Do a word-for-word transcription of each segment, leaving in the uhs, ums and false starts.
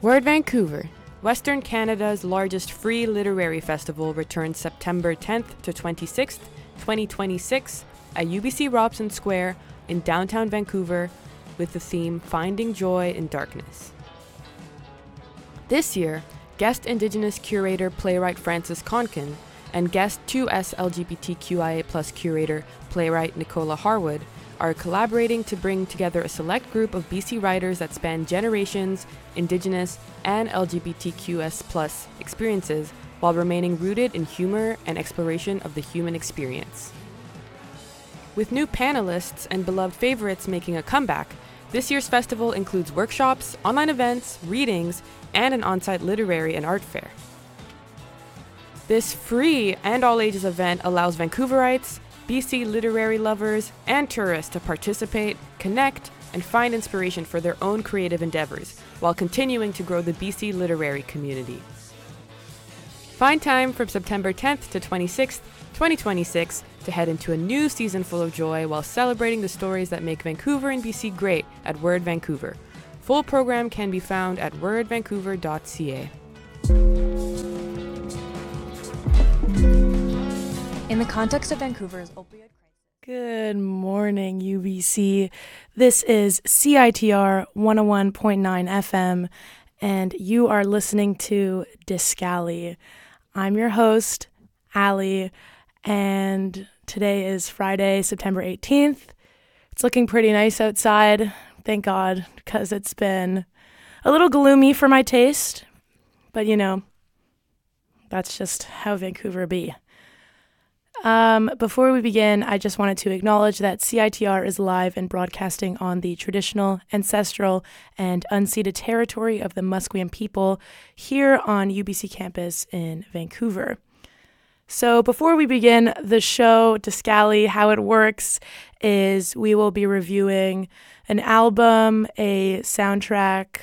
Word Vancouver, Western Canada's largest free literary festival, returns September tenth to twenty-sixth, twenty twenty-six at U B C Robson Square in downtown Vancouver with the theme Finding Joy in Darkness. This year, guest Indigenous curator playwright Francis Conkin and guest two S L G B T Q I A plus curator playwright Nicola Harwood are collaborating to bring together a select group of B C writers that span generations, Indigenous, and L G B T Q S plus experiences while remaining rooted in humor and exploration of the human experience. With new panelists and beloved favorites making a comeback, this year's festival includes workshops, online events, readings, and an on-site literary and art fair. This free and all-ages event allows Vancouverites, B C literary lovers, and tourists to participate, connect, and find inspiration for their own creative endeavors while continuing to grow the B C literary community. Find time from September tenth to twenty-sixth, twenty twenty-six to head into a new season full of joy while celebrating the stories that make Vancouver and B C great at Word Vancouver. Full program can be found at word vancouver dot c a. In the context of Vancouver's opioid crisis. Good morning, U B C. This is C I T R one oh one point nine F M, and you are listening to Discali. I'm your host, Allie, and today is Friday, September eighteenth. It's looking pretty nice outside, thank God, because it's been a little gloomy for my taste, but you know, that's just how Vancouver be. Um, before we begin, I just wanted to acknowledge that C I T R is live and broadcasting on the traditional, ancestral, and unceded territory of the Musqueam people here on U B C campus in Vancouver. So before we begin the show, Discali, how it works is we will be reviewing an album, a soundtrack,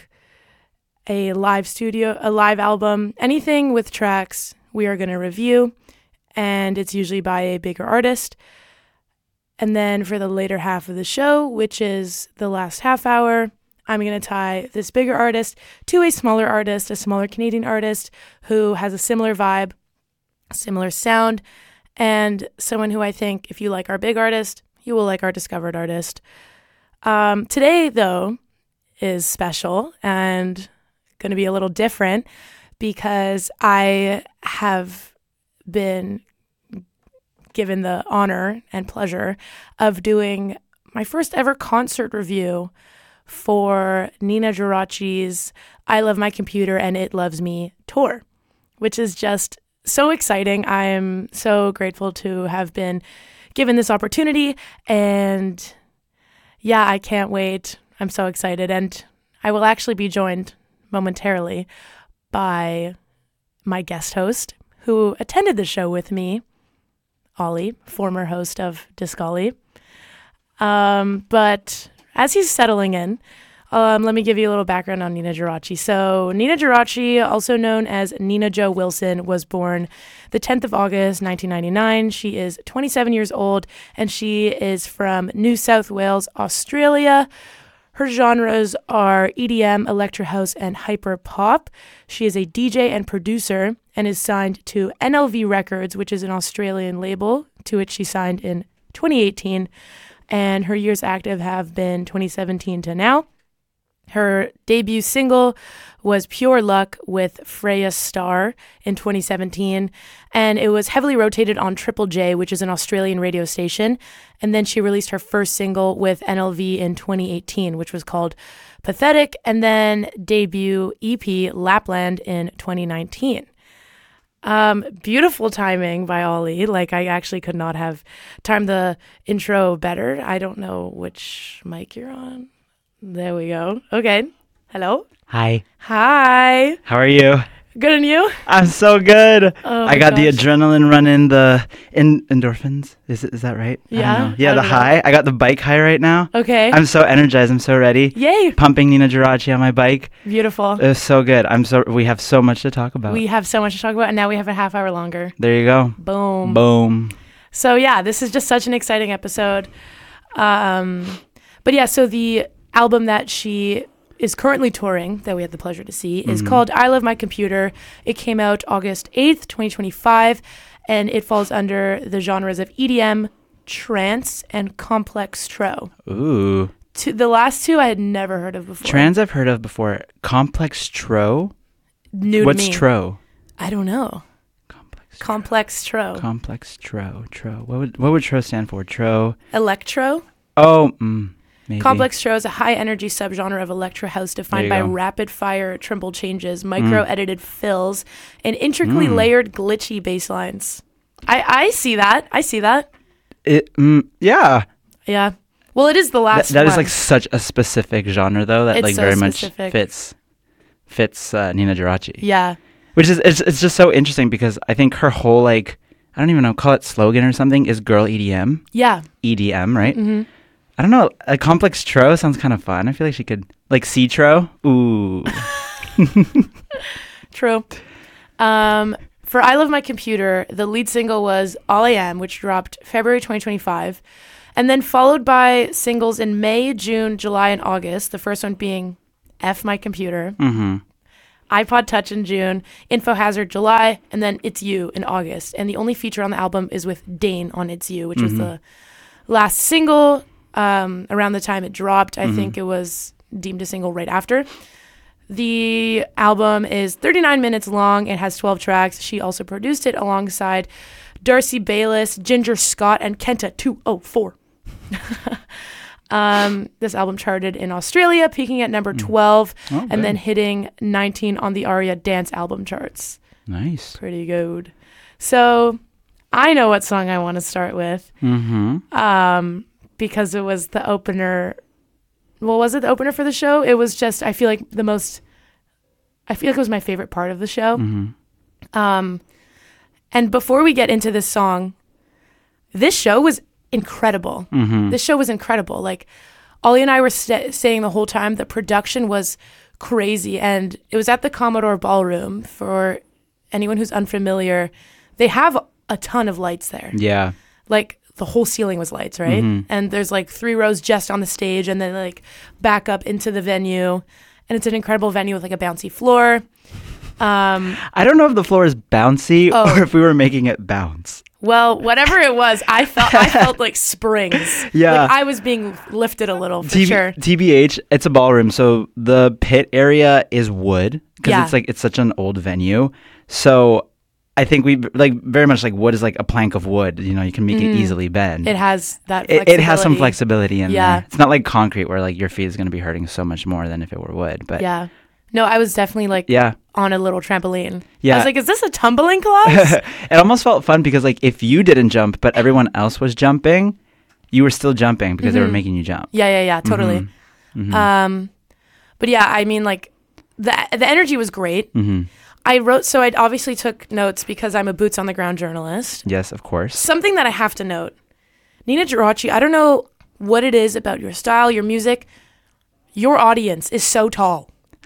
a live studio, a live album, anything with tracks we are going to review. And it's usually by a bigger artist. And then for the later half of the show, which is the last half hour, I'm going to tie this bigger artist to a smaller artist, a smaller Canadian artist who has a similar vibe, similar sound, and someone who I think, if you like our big artist, you will like our discovered artist. Um, today, though, is special and going to be a little different because I have been given the honor and pleasure of doing my first ever concert review for Nina Geraci's I Love My Computer and It Loves Me tour, which is just so exciting. I am so grateful to have been given this opportunity, and yeah, I can't wait. I'm so excited, and I will actually be joined momentarily by my guest host, who attended the show with me, Ollie, former host of Discali. Um, but as he's settling in, um, let me give you a little background on Nina Geraci. So Nina Geraci, also known as Nina Jo Wilson, was born the tenth of August, nineteen ninety-nine. She is twenty-seven years old, and she is from New South Wales, Australia. Her genres are E D M, electro house, and hyper pop. She is a D J and producer and is signed to N L V Records, which is an Australian label, to which she signed in twenty eighteen. And her years active have been twenty seventeen to now. Her debut single was Pure Luck with Freya Starr in twenty seventeen, and it was heavily rotated on Triple J, which is an Australian radio station. And then she released her first single with N L V in twenty eighteen, which was called Pathetic, and then debut E P Lapland in twenty nineteen. Um, beautiful timing by Ollie. Like, I actually could not have timed the intro better. I don't know which mic you're on. There we go. Okay. Hello. Hi. Hi. How are you? Good, and you? I'm so good. Oh I got gosh. the adrenaline running, the in- endorphins. Is it, is that right? Yeah. I don't know. Yeah, I the don't know. high. I got the bike high right now. Okay. I'm so energized. I'm so ready. Yay. Pumping Nina Geraci on my bike. Beautiful. It was so good. I'm so. We have so much to talk about. We have so much to talk about, and now we have a half hour longer. There you go. Boom. Boom. So yeah, this is just such an exciting episode. Um, but yeah, so the album that she is currently touring, that we had the pleasure to see, is Mhm. called I Love My Computer. It came out August eighth, twenty twenty-five, and it falls under the genres of E D M, trance, and complex tro. Ooh. To, the last two I had never heard of before. Trans I've heard of before. Complex tro? New What's to me. tro? I don't know. Complex tro. Complex tro. Complex tro. Tro. What would what would tro stand for? Tro. Electro. Oh, mm, maybe. Complex tro is a high-energy subgenre of electro house defined There by you go. rapid-fire trimble changes, micro-edited fills, and intricately Mm. layered glitchy bass lines. I, I see that. I see that. It, mm, yeah. Yeah. Well, it is the Th- last that is one. like such a specific genre though that It's like so very specific. much fits fits uh, Nina Geraci. Yeah. Which is it's, it's just so interesting because I think her whole like I don't even know call it slogan or something is girl E D M. Yeah. E D M, right? Mm-hmm. I don't know. A complex tro sounds kind of fun. I feel like she could like C tro. Ooh. True. Um, for I Love My Computer, the lead single was All I Am, which dropped February twenty twenty-five, and then followed by singles in May, June, July, and August. The first one being F My Computer, Mm-hmm. iPod Touch in June, Info Hazard July, and then It's You in August. And the only feature on the album is with Dane on It's You, which was Mhm. the last single um, around the time it dropped. I Mhm. think it was deemed a single right after. The album is thirty-nine minutes long. It has twelve tracks. She also produced it alongside Darcy Bayless, Ginger Scott, and Kenta two oh four. um, this album charted in Australia, peaking at number twelve, Oh, and then good. hitting nineteen on the ARIA Dance Album charts. Nice. Pretty good. So I know what song I want to start with Mm-hmm. um, because it was the opener. Well, was it the opener for the show? It was just, I feel like the most, I feel like it was my favorite part of the show. Mm-hmm. Um, and before we get into this song, this show was incredible. Mm-hmm. This show was incredible. Like, Ollie and I were st- saying the whole time, the production was crazy. And it was at the Commodore Ballroom. For anyone who's unfamiliar, they have a ton of lights there. Yeah. Like, the whole ceiling was lights, right? Mhm. And there's like three rows just on the stage and then like back up into the venue. And it's an incredible venue with like a bouncy floor. Um, I don't know if the floor is bouncy Oh. or if we were making it bounce. well, whatever it was, I felt I felt like springs. Yeah. Like I was being lifted a little for T B- sure. T B H, it's a ballroom, so the pit area is wood because Yeah. it's like it's such an old venue. So I think we like very much like wood is like a plank of wood. You know, you can make it easily bend. Mm-hmm. It has that It, it has some flexibility. flexibility in Yeah. there. It's not like concrete where like your feet is going to be hurting so much more than if it were wood. But yeah, Yeah. No, I was definitely like yeah. on a little trampoline. I Yeah. was like, is this a tumbling class? It almost felt fun because like if you didn't jump but everyone else was jumping, you were still jumping because they were Mhm. making you jump. yeah, yeah, yeah, totally. Mhm. Um, but yeah, I mean, like the the energy was great. hmm I wrote, so I obviously took notes because I'm a boots on the ground journalist. Yes, of course. Something that I have to note, Nina Geraci, I don't know what it is about your style, your music. Your audience is so tall.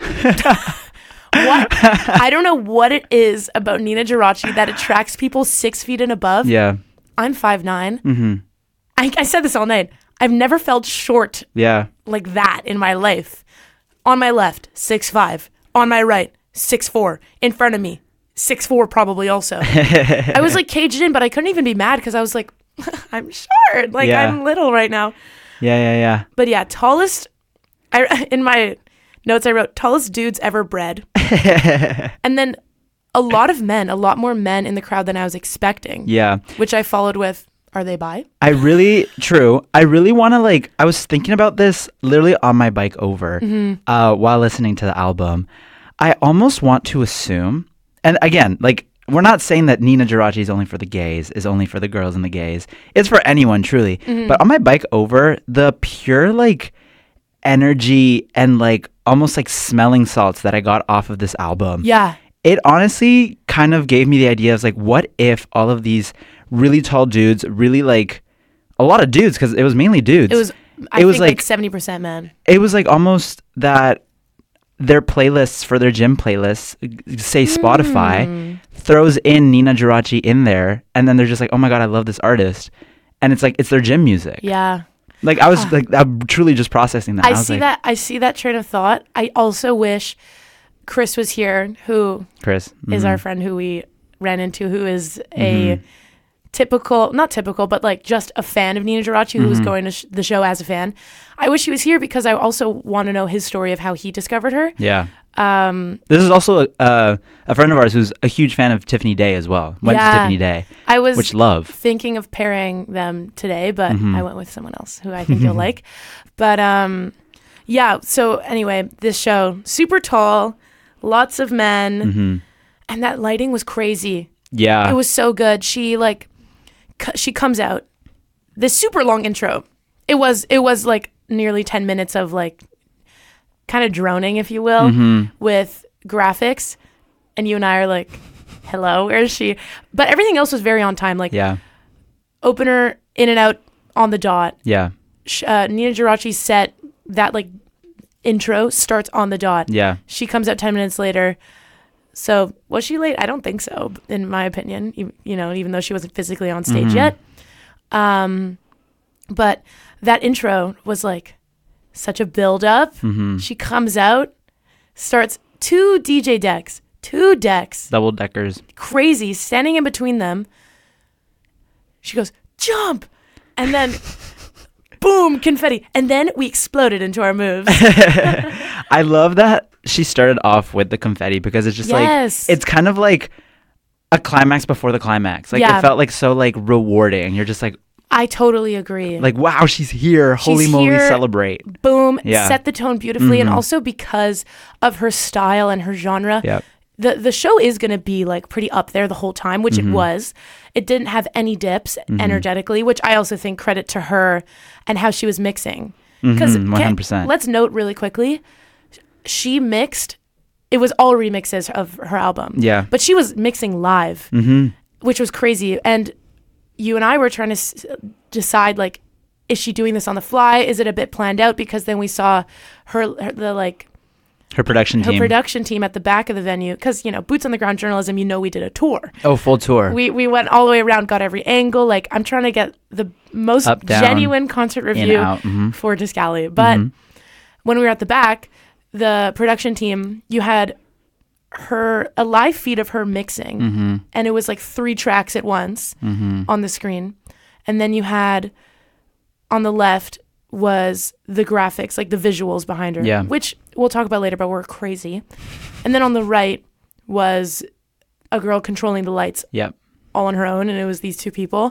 What? I don't know what it is about Nina Geraci that attracts people six feet and above. Yeah. I'm five nine. hmm I, I said this all night. I've never felt short Yeah. like that in my life. On my left, six five. On my right, six four. In front of me, six four probably also. I was like caged in, but I couldn't even be mad because I was like, I'm short. Like Yeah. I'm little right now. Yeah, yeah, yeah. But yeah, tallest. I in my notes I wrote tallest dudes ever bred, and then a lot of men, a lot more men in the crowd than I was expecting. Yeah. Which I followed with, are they bi? I really, true. I really want to like, I was thinking about this literally on my bike over Mm-hmm. uh, while listening to the album. I almost want to assume, and again, like, we're not saying that Nina Geraci is only for the gays, is only for the girls and the gays. It's for anyone, truly. Mm-hmm. But on my bike over, the pure like energy and like almost like smelling salts that I got off of this album. Yeah. It honestly kind of gave me the idea of like, what if all of these really tall dudes, really like a lot of dudes, because it was mainly dudes. It was. I It think was like like- seventy percent men. It was like almost that their playlists for their gym playlists, say Spotify, Mm. throws in Nina Geraci in there, and then they're just like, oh my god, I love this artist, and it's like it's their gym music. Yeah. Like I was like I'm truly just processing that. I, I was see like, that. I see that train of thought. I also wish Chris was here, who Chris mm-hmm. is our friend who we ran into, who is a mm-hmm. typical, not typical, but like just a fan of Nina Geraci, who mm-hmm. was going to sh- the show as a fan. I wish he was here because I also want to know his story of how he discovered her. Yeah. Um, this is also uh, a friend of ours who's a huge fan of Tiffany Day as well. Went yeah, to Tiffany Day, I was which love. thinking of pairing them today, but mm-hmm. I went with someone else who I think you'll like. But um, yeah, so anyway, this show, super tall, lots of men, mm-hmm. and that lighting was crazy. Yeah. It was so good. She like, c- she comes out, this super long intro. It was, it was like nearly ten minutes of like, kind of droning, if you will, mm-hmm. with graphics, and you and I are like, hello, where is she? But everything else was very on time. Like, yeah. opener in and out on the dot. Yeah. Uh, Nina Geraci's set, that like intro starts on the dot. Yeah. She comes out ten minutes later. So was she late? I don't think so, in my opinion. You, you know, even though she wasn't physically on stage mm-hmm. yet. Um, but that intro was like such a build up. Mm-hmm. She comes out, starts two D J decks, two decks, double deckers, crazy, standing in between them. She goes, jump, and then boom, confetti, and then we exploded into our moves. I love that she started off with the confetti because it's just yes. like it's kind of like a climax before the climax. Like yeah. it felt like so like rewarding. You're just like, I totally agree. Like, wow, she's here. She's Holy moly, here. celebrate. Boom. Yeah. Set the tone beautifully. Mm-hmm. And also because of her style and her genre, yep. the, the show is going to be like pretty up there the whole time, which mm-hmm. it was. It didn't have any dips mm-hmm. energetically, which I also think credit to her and how she was mixing. Because mm-hmm, one hundred percent. Let's note really quickly, she mixed, it was all remixes of her album. Yeah. But she was mixing live, mm-hmm. which was crazy. And you and I were trying to s- decide, like, is she doing this on the fly? Is it a bit planned out? Because then we saw her, her the like her production her team, production team at the back of the venue. Because, you know, boots on the ground journalism. You know, we did a tour. Oh, full tour. We we went all the way around, got every angle. Like, I'm trying to get the most Up, down, genuine concert review out, mm-hmm. for Discali. But mm-hmm. when we were at the back, the production team, you had her a live feed of her mixing, mm-hmm. and it was like three tracks at once mm-hmm. on the screen, and then you had on the left was the graphics, like the visuals behind her, yeah. which we'll talk about later, but were crazy. And then on the right was a girl controlling the lights, yep. all on her own, and it was these two people.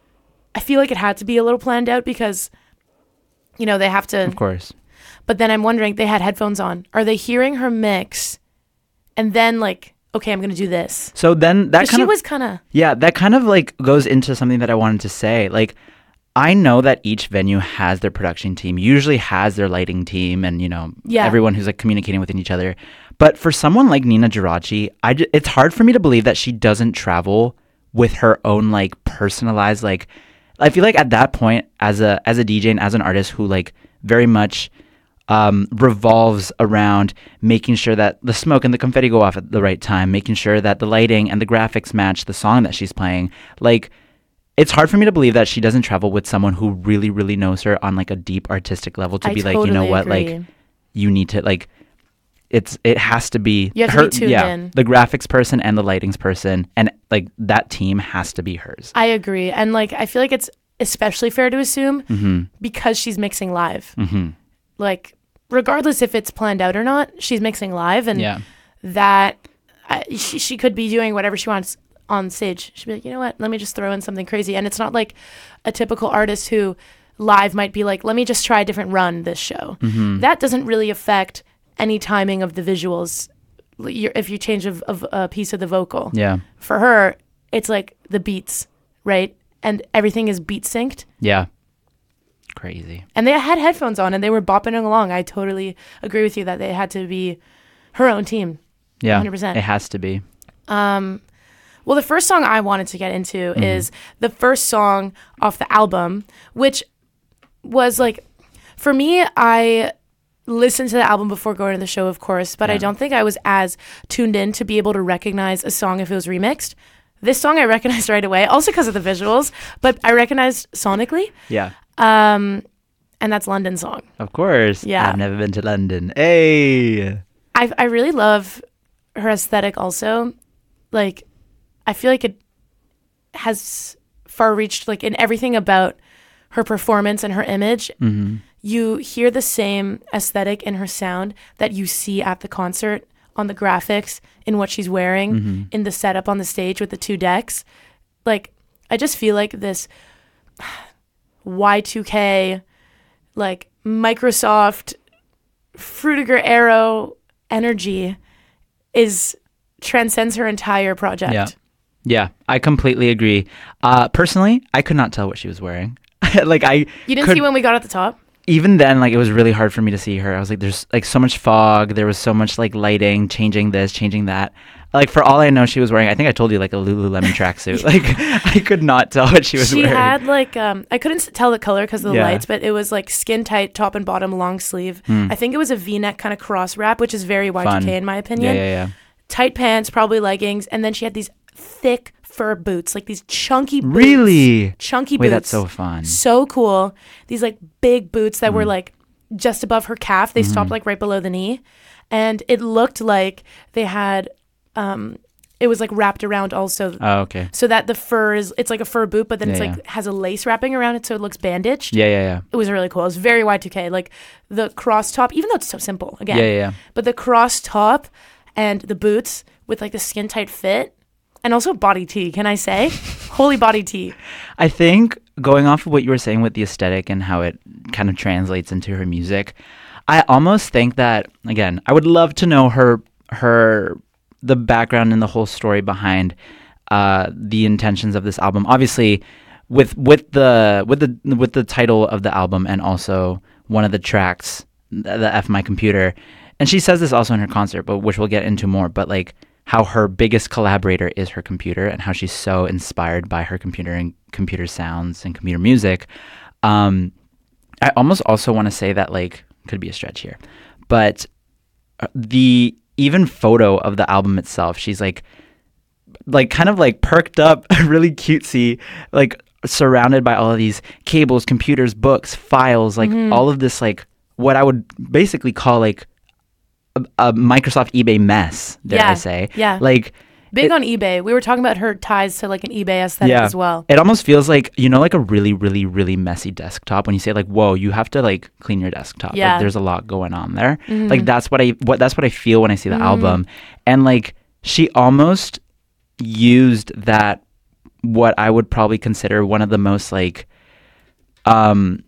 I feel like it had to be a little planned out because, you know, they have to. Of course. But then I'm wondering, they had headphones on. Are they hearing her mix? And then, like, okay, I'm going to do this. So then that kind she of... was kind of... Yeah, that kind of, like, goes into something that I wanted to say. Like, I know that each venue has their production team, usually has their lighting team and, you know, yeah. everyone who's, like, communicating with each other. But for someone like Nina Geraci, I j- it's hard for me to believe that she doesn't travel with her own, like, personalized, like... I feel like at that point, as a as a D J and as an artist who, like, very much... Um, revolves around making sure that the smoke and the confetti go off at the right time, making sure that the lighting and the graphics match the song that she's playing. Like, it's hard for me to believe that she doesn't travel with someone who really, really knows her on, like, a deep artistic level to I be totally like, you know what, agree. like, you need to, like, it's it has to be you have her, to be tuned yeah, in. The graphics person and the lightings person, and, like, that team has to be hers. I agree. And, like, I feel like it's especially fair to assume mm-hmm. because she's mixing live. Mm-hmm. Like, regardless if it's planned out or not, she's mixing live, and yeah. that uh, she, she could be doing whatever she wants on stage. She'd be like, you know what, let me just throw in something crazy. And it's not like a typical artist who live might be like, let me just try a different run this show. Mm-hmm. That doesn't really affect any timing of the visuals if you change a, a piece of the vocal. Yeah. For her, it's like the beats, right? And everything is beat synced. Yeah. Crazy. And they had headphones on and they were bopping along. I totally agree with you that they had to be her own team. Yeah, one hundred percent. It has to be. Um, well, the first song I wanted to get into mm-hmm. is the first song off the album, which was like, for me, I listened to the album before going to the show, of course, but yeah. I don't think I was as tuned in to be able to recognize a song if it was remixed. This song I recognized right away, also because of the visuals, but I recognized sonically. Yeah. Um, and that's London Song. Of course. Yeah. I've never been to London. Hey. I I really love her aesthetic also. Like, I feel like it has far reached, like, in everything about her performance and her image. Mm-hmm. You hear the same aesthetic in her sound that you see at the concert, on the graphics, in what she's wearing, Mm-hmm. in the setup on the stage with the two decks. Like, I just feel like this Y two K, like, Microsoft, Frutiger Arrow energy is transcends her entire project. Yeah. Yeah, I completely agree. Uh, personally, I could not tell what she was wearing. Like, I You didn't could, see when we got at the top? even then, like, it was really hard for me to see her. I was like, there's like so much fog. There was so much like lighting, changing this, changing that. Like, for all I know, she was wearing, I think I told you, like a Lululemon tracksuit. Like, I could not tell what she was She wearing. had like, um, I couldn't s- tell the color because of the Yeah. lights, but it was like skin tight, top and bottom, long sleeve. Hmm. I think it was a V-neck kind of cross wrap, which is very Y two K Fun. in my Yeah, opinion. yeah, yeah. Tight pants, probably leggings, and then she had these thick fur boots, like these chunky boots. Really? Chunky Wait, boots. that's so fun. So cool. These like big boots that were Mm. like just above her calf. They Mm-hmm. stopped like right below the knee. And it looked like they had, um, it was like wrapped around also. Oh, okay. So that the fur is, it's like a fur boot, but then it's Yeah, like has a lace wrapping around it so it looks bandaged. Yeah, yeah, yeah. It was really cool. It was very Y two K. Like the cross top, even though it's so simple, again. Yeah, yeah, yeah. But the cross top and the boots with like the skin tight fit and also body tee, can I say? Holy body tee. I think going off of what you were saying with the aesthetic and how it kind of translates into her music, I almost think that, again, I would love to know her her the background and the whole story behind uh, the intentions of this album. Obviously, with with the with the with the title of the album and also one of the tracks, the, the F My Computer, and she says this also in her concert, but which we'll get into more. But like how her biggest collaborator is her computer and how she's so inspired by her computer and computer sounds and computer music. Um, I almost also want to say that, like, could be a stretch here, but uh, the even photo of the album itself, she's like, like kind of like perked up, really cutesy, like surrounded by all of these cables, computers, books, files, like Mm-hmm. all of this, like what I would basically call like a, a Microsoft eBay mess, dare I Yeah, say. yeah. Like, Big It- on eBay. We were talking about her ties to like an eBay aesthetic as well. it almost feels like, you know, like a really, really, really messy desktop when you say like, whoa, you have to like clean your desktop. Yeah. Like, there's a lot going on there. Mhm. Like that's what I what that's what I feel when I see the Mhm. album. And like she almost used that, what I would probably consider one of the most like um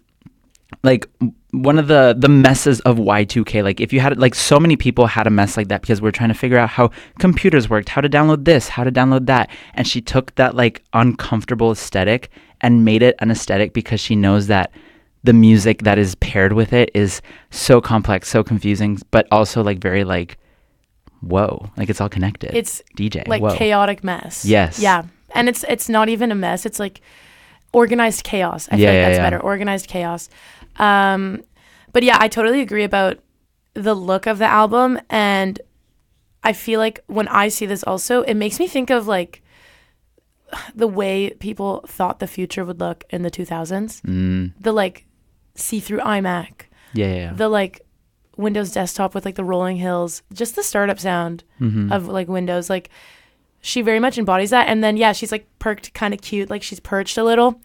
like one of the the messes of Y two K. Like if you had like so many people had a mess like that because we're trying to figure out how computers worked, how to download this, how to download that, and she took that like uncomfortable aesthetic and made it an aesthetic because she knows that the music that is paired with it is so complex, so confusing, but also like very like whoa, like it's all connected. It's D J like whoa. chaotic mess. Yes. Yeah. And it's it's not even a mess. It's like organized chaos. I feel Yeah, like yeah, that's yeah. better. Organized chaos. Um, but yeah, I totally agree about the look of the album. And I feel like when I see this also, it makes me think of like the way people thought the future would look in the two thousands. Mm, The like see-through iMac. yeah, yeah, yeah. The like Windows desktop with like the rolling hills. Just the startup sound Mhm. of like Windows. Like she very much embodies that. And then yeah, she's like perked, kind of cute, like she's perched a little.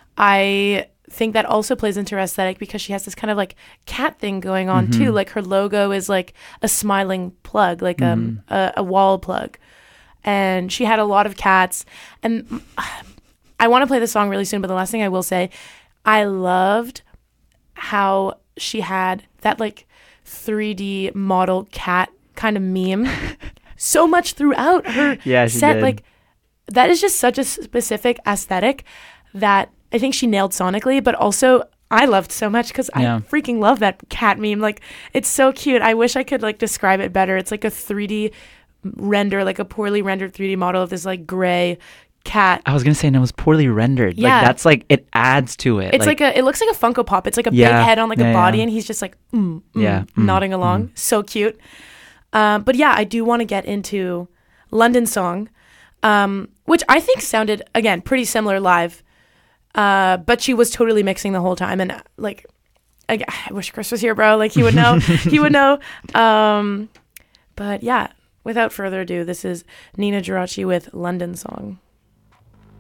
I think that also plays into her aesthetic because she has this kind of like cat thing going on Mm-hmm. too. Like her logo is like a smiling plug, like um Mm-hmm. a, a wall plug. And she had a lot of cats. And mm, I want to play the song really soon, but the last thing I will say, I loved how she had that like three D model cat kind of meme so much throughout her Yeah, she set. did. Like that is just such a specific aesthetic that I think she nailed sonically, but also I loved so much because Yeah. I freaking love that cat meme. Like it's so cute. I wish I could like describe it better. It's like a three D render, like a poorly rendered three D model of this like gray cat. I was gonna say, no, it was poorly rendered. Yeah. Like that's like it adds to it. It's like, a, it looks like a Funko Pop. It's like a Yeah. big head on like Yeah, a body, yeah. and he's just like, mm, mm, Yeah. Mm, nodding along. So cute. Um, but yeah, I do want to get into London Song, um, which I think sounded, again, pretty similar live. Uh, but she was totally mixing the whole time. And uh, like, I, I wish Chris was here, bro. Like he would know. he would know. Um, but yeah, without further ado, this is Nina Geraci with London Song.